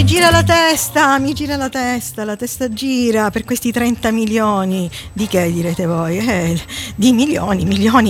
mi gira la testa, la testa gira per questi 30 milioni. Di che direte voi? Di milioni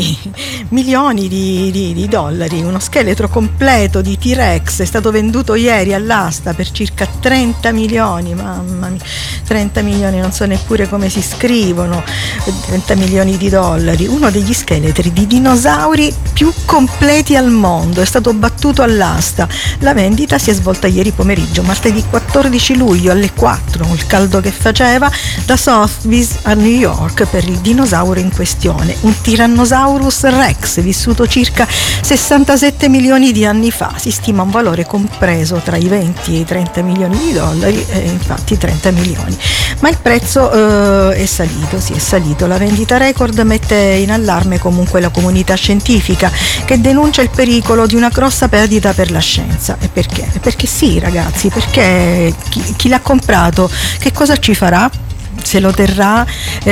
di dollari. Uno scheletro completo di T-Rex è stato venduto ieri all'asta per circa 30 milioni. Mamma mia, 30 milioni, non so neppure come si scrivono. 30 milioni di dollari. Uno degli scheletri di dinosauri più completi al mondo è stato battuto all'asta. La vendita si è svolta ieri pomeriggio, martedì 14 luglio alle 4, il caldo che faceva, da Sotheby's a New York per il dinosauro in questione, un Tyrannosaurus Rex vissuto circa 67 milioni di anni fa. Si stima un valore compreso tra i 20 e i 30 milioni di dollari, infatti 30 milioni. Ma il prezzo è salito. La vendita record mette in allarme comunque la comunità scientifica, che denuncia il pericolo di una grossa perdita per la scienza. E perché? Perché sì, ragazzi, perché chi l'ha comprato che cosa ci farà? Se lo terrà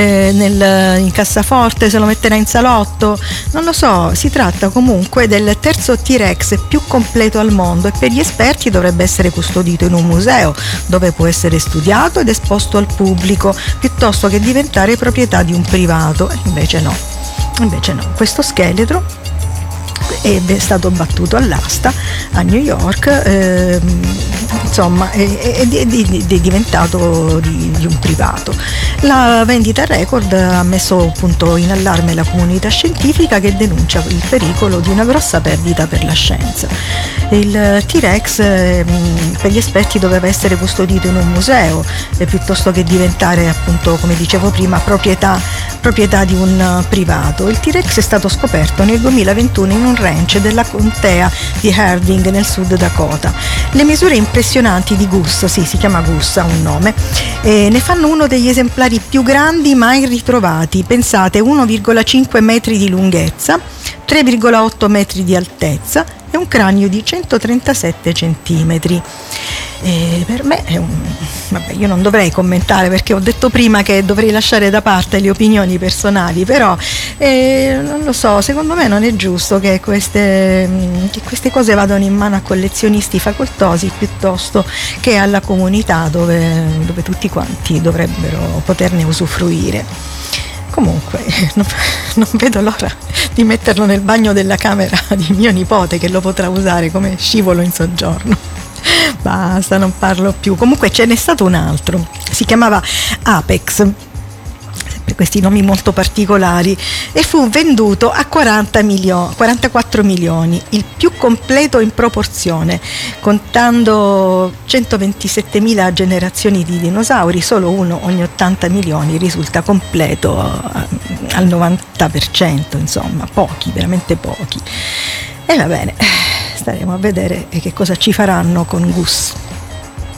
in cassaforte, se lo metterà in salotto, non lo so. Si tratta comunque del terzo T-Rex più completo al mondo e per gli esperti dovrebbe essere custodito in un museo dove può essere studiato ed esposto al pubblico, piuttosto che diventare proprietà di un privato. Invece no, questo scheletro è stato battuto all'asta a New York, insomma è diventato di un privato. La vendita record ha messo appunto in allarme la comunità scientifica, che denuncia il pericolo di una grossa perdita per la scienza. Il T-Rex per gli esperti doveva essere custodito in un museo piuttosto che diventare, appunto, come dicevo prima, proprietà di un privato. Il T-Rex è stato scoperto nel 2021 in un ranch della contea di Harding nel Sud Dakota. Le misure impressionanti di Gus, sì, si chiama Gus, ha un nome, ne fanno uno degli esemplari più grandi mai ritrovati. Pensate, 1,5 metri di lunghezza, 3,8 metri di altezza e un cranio di 137 centimetri. Per me vabbè, io non dovrei commentare, perché ho detto prima che dovrei lasciare da parte le opinioni personali, però non lo so, secondo me non è giusto che queste cose vadano in mano a collezionisti facoltosi piuttosto che alla comunità dove tutti quanti dovrebbero poterne usufruire. Comunque non vedo l'ora di metterlo nel bagno della camera di mio nipote, che lo potrà usare come scivolo in soggiorno. Basta, non parlo più. Comunque ce n'è stato un altro, si chiamava Apex, sempre questi nomi molto particolari, e fu venduto a 44 milioni, il più completo in proporzione. Contando 127.000 generazioni di dinosauri, solo uno ogni 80 milioni risulta completo al 90%, insomma, pochi, veramente pochi. E va bene, staremo a vedere che cosa ci faranno con Gus.